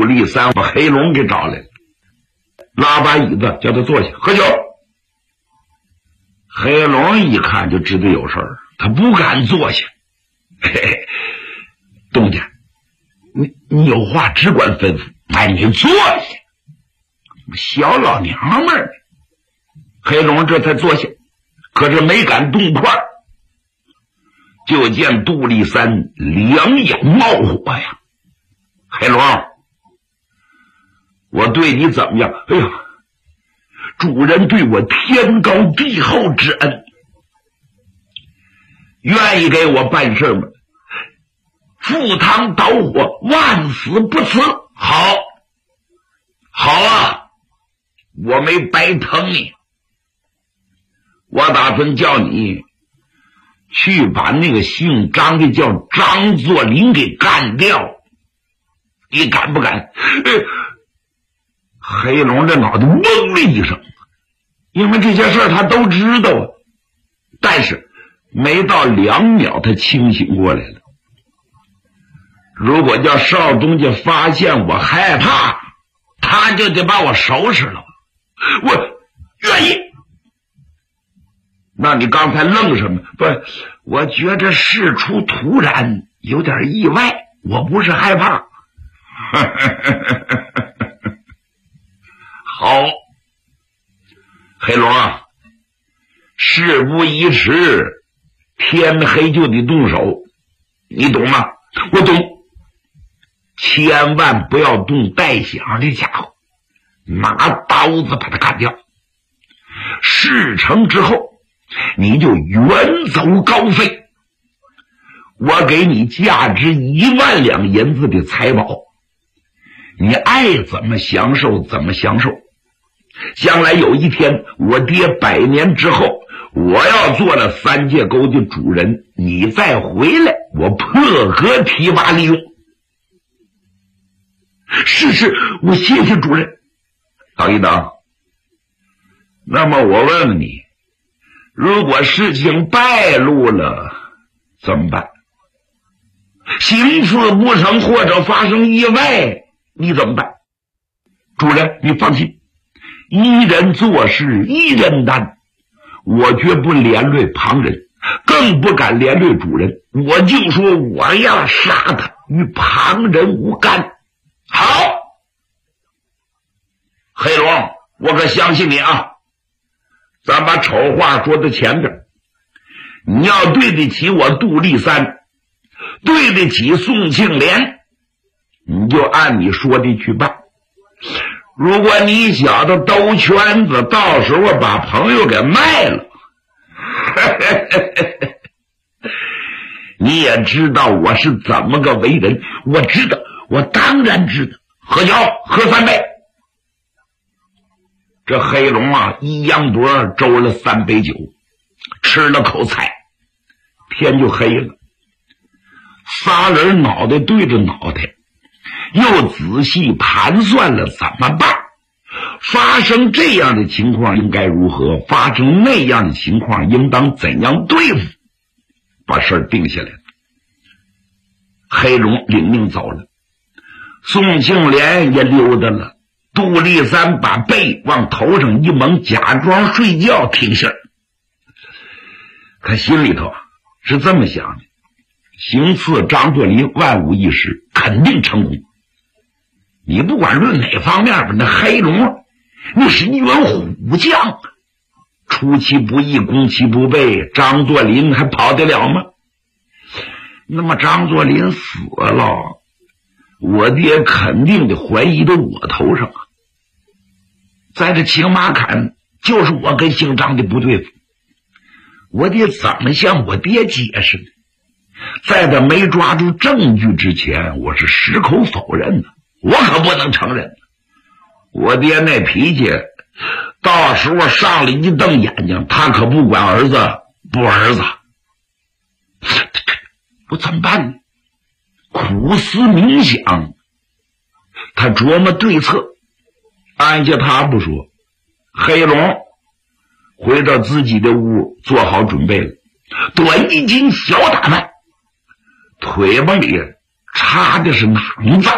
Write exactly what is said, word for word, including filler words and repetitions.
立三把黑龙给找来了，拉把椅子叫他坐下喝酒。黑龙一看就知道有事儿，他不敢坐下。嘿嘿，东家，你你有话只管吩咐。哎，你坐下。小老娘们儿，黑龙这才坐下，可是没敢动筷。就见杜立三两眼冒火呀！黑龙，我对你怎么样？哎呀，主人对我天高地厚之恩，愿意给我办事吗？赴汤蹈火，万死不辞。好，好啊，我没白疼你。我打算叫你去把那个姓张的叫张作霖给干掉，你敢不敢？呃、黑龙这脑袋嗡的一声，因为这些事儿他都知道啊，但是没到两秒他清醒过来了。如果叫少东家发现我害怕，他就得把我收拾了。我愿意。那你刚才愣什么？不，我觉着事出突然，有点意外，我不是害怕。好，黑龙啊，事不宜迟，天黑就得动手，你懂吗？我懂。千万不要动带响的家伙，拿刀子把他干掉。事成之后，你就远走高飞，我给你价值一万两银子的财宝，你爱怎么享受怎么享受。将来有一天我爹百年之后，我要做了三界沟的主人，你再回来，我破格提拔利用。是是，我谢谢主人。等一等，那么我问问你，如果事情败露了怎么办？行刺不成或者发生意外，你怎么办？主人你放心，一人做事一人担，我绝不连累旁人，更不敢连累主人。我就说我要杀他，与旁人无干。好，黑龙，我可相信你啊！咱把丑话说到前边，你要对得起我杜立三，对得起宋庆莲，你就按你说的去办。如果你小子兜圈子，到时候把朋友给卖了，你也知道我是怎么个为人。我知道，我当然知道。喝酒，喝三杯。这黑龙啊，一扬脖周了三杯酒，吃了口菜，天就黑了。仨人脑袋对着脑袋，又仔细盘算了怎么办。发生这样的情况应该如何，发生那样的情况应当怎样对付，把事儿定下来了。黑龙领命走了，宋庆莲也溜达了，杜立三把背往头上一蒙，假装睡觉听信儿。他心里头啊是这么想的，行刺张作霖万无一失，肯定成功。你不管论哪方面吧，那黑龙那是一员虎将，出其不意攻其不备，张作霖还跑得了吗？那么张作霖死了，我爹肯定得怀疑到我头上啊。在这青马坎就是我跟姓张的不对付，我爹怎么向我爹解释呢？在他没抓住证据之前，我是矢口否认的，我可不能承认。我爹那脾气，到时候上了一瞪眼睛，他可不管儿子不儿子。我怎么办呢？苦思冥想，他琢磨对策。按下他不说，黑龙回到自己的屋做好准备了，短衣襟小打扮，腿巴里插的是囊子，